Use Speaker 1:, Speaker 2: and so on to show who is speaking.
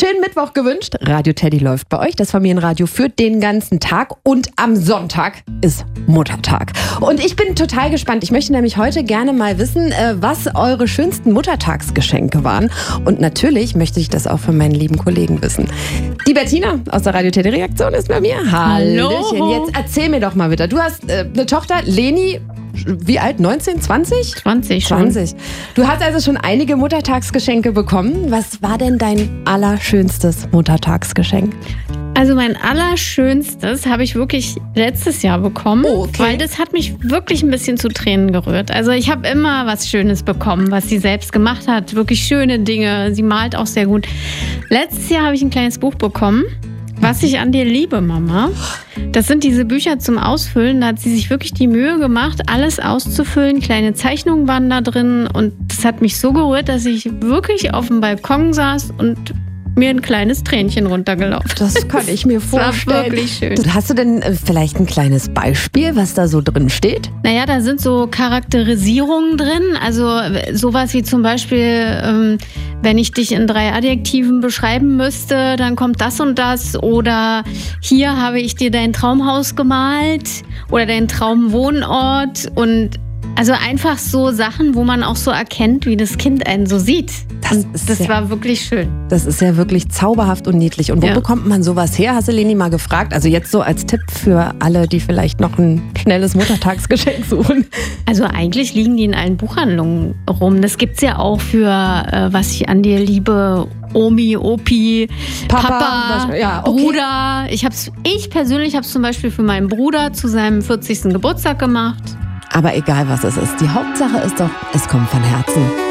Speaker 1: Schönen Mittwoch gewünscht. Radio Teddy läuft bei euch, das Familienradio für den ganzen Tag. Und am Sonntag ist Muttertag. Und ich bin total gespannt. Ich möchte nämlich heute gerne mal wissen, was eure schönsten Muttertagsgeschenke waren. Und natürlich möchte ich das auch von meinen lieben Kollegen wissen. Die Bettina aus der Radio Teddy Redaktion ist bei mir. Hallöchen. Jetzt erzähl mir doch mal bitte. Du hast eine Tochter, Leni. Wie alt? 19? 20?
Speaker 2: 20 schon.
Speaker 1: 20. Du hast also schon einige Muttertagsgeschenke bekommen. Was war denn dein allerschönstes Muttertagsgeschenk?
Speaker 2: Also mein allerschönstes habe ich wirklich letztes Jahr bekommen, weil das hat mich wirklich ein bisschen zu Tränen gerührt. Also ich habe immer was Schönes bekommen, was sie selbst gemacht hat. Wirklich schöne Dinge. Sie malt auch sehr gut. Letztes Jahr habe ich ein kleines Buch bekommen. Was ich an dir liebe, Mama. Das sind diese Bücher zum Ausfüllen. Da hat sie sich wirklich die Mühe gemacht, alles auszufüllen. Kleine Zeichnungen waren da drin. Und das hat mich so gerührt, dass ich wirklich auf dem Balkon saß und mir ein kleines Tränchen runtergelaufen.
Speaker 1: Das kann ich mir vorstellen.
Speaker 2: Das war wirklich schön.
Speaker 1: Hast du denn vielleicht ein kleines Beispiel, was da so drin steht?
Speaker 2: Naja, da sind so Charakterisierungen drin. Also sowas wie zum Beispiel, wenn ich dich in 3 Adjektiven beschreiben müsste, dann kommt das und das. Oder hier habe ich dir dein Traumhaus gemalt oder dein Traumwohnort. Und also einfach so Sachen, wo man auch so erkennt, wie das Kind einen so sieht. Das war wirklich schön.
Speaker 1: Das ist ja wirklich zauberhaft und niedlich. Und wo bekommt man sowas her? Hast du Leni mal gefragt? Also jetzt so als Tipp für alle, die vielleicht noch ein schnelles Muttertagsgeschenk suchen.
Speaker 2: Also eigentlich liegen die in allen Buchhandlungen rum. Das gibt's ja auch für was ich an dir liebe, Omi, Opi, Papa, Bruder. Ich persönlich habe es zum Beispiel für meinen Bruder zu seinem 40. Geburtstag gemacht.
Speaker 1: Aber egal was es ist, die Hauptsache ist doch, es kommt von Herzen.